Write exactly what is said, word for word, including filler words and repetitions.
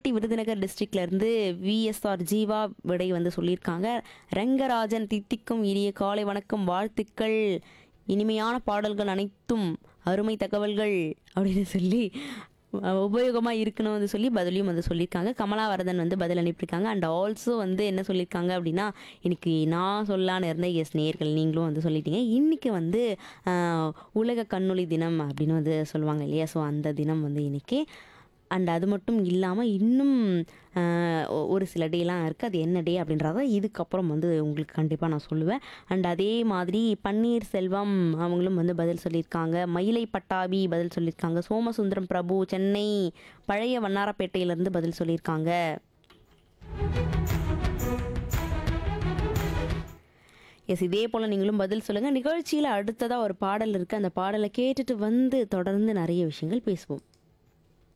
பண்ருட்டி விருதுநகர் டிஸ்ட்ரிக்ட்ல இருந்து விஎஸ்ஆர் ஜீவா விடை வந்து சொல்லியிருக்காங்க. ரங்கராஜன் தித்திக்கும் இனிய காலை வணக்கம், வாழ்த்துக்கள், இனிமையான பாடல்கள் அனைத்தும் அருமை தகவல்கள் அப்படின்னு சொல்லி உபயோகமாக இருக்கணும் வந்து சொல்லி பதிலையும் வந்து சொல்லியிருக்காங்க. கமலாவரதன் வந்து பதில் அனுப்பியிருக்காங்க. அண்ட் ஆல்சோ வந்து என்ன சொல்லியிருக்காங்க அப்படின்னா, இன்னைக்கு நான் சொல்லான்னு இருந்த எஸ் நேயர்கள் நீங்களும் வந்து சொல்லிட்டீங்க. இன்னைக்கு வந்து ஆஹ், உலக கண்ணொளி தினம் அப்படின்னு வந்து சொல்லுவாங்க இல்லையா? ஸோ அந்த தினம் வந்து இன்னைக்கு. அண்ட் அது மட்டும் இல்லாமல் இன்னும் ஆஹ், ஒ- ஒரு சில டேலாம் இருக்குது. அது என்ன டே அப்படின்றத இதுக்கப்புறம் வந்து உங்களுக்கு கண்டிப்பாக நான் சொல்லுவேன். அண்ட் அதே மாதிரி பன்னீர் செல்வம் அவங்களும் வந்து பதில் சொல்லியிருக்காங்க. மயிலை பட்டாபி பதில் சொல்லியிருக்காங்க. சோமசுந்தரம் பிரபு சென்னை பழைய வண்ணாரப்பேட்டையிலேருந்து பதில் சொல்லியிருக்காங்க. எஸ், இதே போல் நீங்களும் பதில் சொல்லுங்கள். நிகழ்ச்சியில் அடுத்ததாக ஒரு பாடல் இருக்குது. அந்த பாடலை கேட்டுட்டு வந்து தொடர்ந்து நிறைய விஷயங்கள் பேசுவோம்.